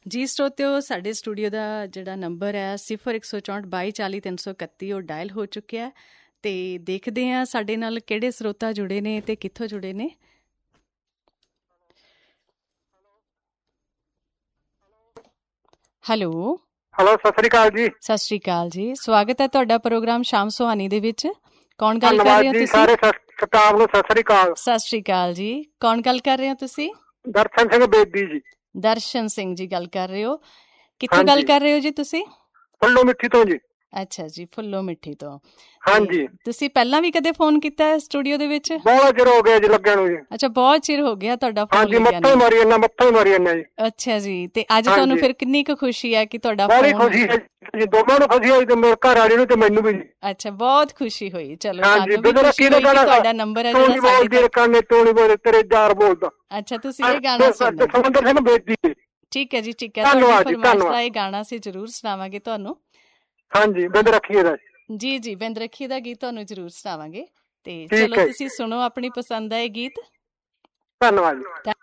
ਜੀ ਸਰੋਤਿਓ, ਸਾਡੇ ਸਟੂਡੀਓ ਦਾ ਜਿਹੜਾ ਨੰਬਰ ਹੈ 0164 2240 331 ਉਹ ਡਾਇਲ ਹੋ ਚੁੱਕਿਆ ਤੇ ਦੇਖਦੇ ਹਾਂ ਸਾਡੇ ਨਾਲ ਕਿਹੜੇ ਸਰੋਤਾ ਜੁੜੇ ਨੇ ਤੇ ਕਿੱਥੋਂ ਜੁੜੇ ਨੇ। ਹੈਲੋ ਹੈਲੋ, ਸਤਿ ਸ੍ਰੀ ਅਕਾਲ ਜੀ। ਸਤਿ ਸ੍ਰੀ ਅਕਾਲ ਜੀ, ਸਵਾਗਤ ਹੈ ਤੁਹਾਡਾ ਪ੍ਰੋਗਰਾਮ ਸ਼ਾਮ ਸੁਹਾਣੀ ਦੇ ਵਿੱਚ। ਕੌਣ ਗੱਲ ਕਰ ਰਹੇ ਹੋ ਤੁਸੀਂ? ਸਾਰੇ ਸਟਾਫ ਨੂੰ ਸਤਿ ਸ੍ਰੀ ਅਕਾਲ। ਸਤਿ ਸ੍ਰੀ ਅਕਾਲ ਜੀ, ਕੌਣ ਗੱਲ ਕਰ ਰਹੇ ਹੋ ਤੁਸੀਂ? ਦਰਸ਼ਨ ਸਿੰਘ ਬੇਦੀ ਜੀ। ਦਰਸ਼ਨ ਸਿੰਘ ਜੀ ਗੱਲ ਕਰ ਰਹੇ ਹੋ, ਕਿੱਥੋਂ ਗੱਲ ਕਰ ਰਹੇ ਹੋ ਜੀ ਤੁਸੀਂ? ਫੁੱਲੋ ਮਿੱਠੀ ਤੋਂ ਜੀ। ਅੱਛਾ ਜੀ, ਫੁੱਲੋ ਮਿੱਠੀ ਤੋਂ। ਹਾਂਜੀ, ਤੁਸੀਂ ਪਹਿਲਾਂ ਵੀ ਕਦੇ ਫੋਨ ਕੀਤਾ ਹੈ ਸਟੂਡੀਓ ਦੇ ਵਿੱਚ? ਬਹੁਤ ਚਿਰ ਹੋ ਗਿਆ ਜੀ ਲੱਗਿਆ ਨੂੰ ਜੀ। ਅੱਛਾ, ਬਹੁਤ ਚਿਰ ਹੋ ਗਿਆ ਤੁਹਾਡਾ ਫੋਨ ਲੱਗਿਆ ਮੱਥਾ ਹੀ ਮਾਰੀ ਜਾਂਦਾ ਜੀ। ਅੱਛਾ ਜੀ, ਤੇ ਅੱਜ ਤੁਹਾਨੂੰ ਫਿਰ ਕਿੰਨੀ ਕੁ ਖੁਸ਼ੀ ਹੈ ਕਿ ਤੁਹਾਡਾ ਬੜੀ ਖੁਸ਼ੀ ਹੈ ਜੀ, ਦੋਵਾਂ ਨੂੰ ਖੁਸ਼ੀ ਹੋਈ ਤੇ ਮੇਰੇ ਘਰ ਵਾਲੀ ਨੂੰ ਤੇ ਮੈਨੂੰ ਵੀ। ਅੱਛਾ, ਬਹੁਤ ਖੁਸ਼ੀ ਹੋਈ। ਚਲੋ, ਤੁਹਾਡਾ ਨੰਬਰ ਹੈ ਜਿਹੜਾ ਸਾਡੇ ਤੇਰੇ ਯਾਰ ਬੋਲਦਾ। ਅੱਛਾ, ਤੁਸੀਂ ਇਹ ਗਾਣਾ ਸੁਣੋ। ਸਮੁੰਦਰ ਸਿੰਘ ਬੇਦੀ। ਠੀਕ ਹੈ ਜੀ, ਠੀਕ ਹੈ, ਤੁਹਾਡੀ ਫਰਮਾਇਸ਼ ਦਾ ਇਹ ਗਾਣਾ ਅਸੀਂ ਜ਼ਰੂਰ ਸੁਣਾਵਾਂਗੇ ਤੁਹਾਨੂੰ। ਹਾਂਜੀ, ਬਿੰਦ ਰੱਖੀਏ ਦਾ ਜੀ ਜੀ, ਬਿੰਦ ਰੱਖੀ ਦਾ ਗੀਤ ਤੁਹਾਨੂੰ ਜ਼ਰੂਰ ਸੁਣਾਵਾਂਗੇ। ਤੇ ਚਲੋ, ਤੁਸੀਂ ਸੁਣੋ ਆਪਣੀ ਪਸੰਦ ਦਾ ਇਹ ਗੀਤ। ਧੰਨਵਾਦ।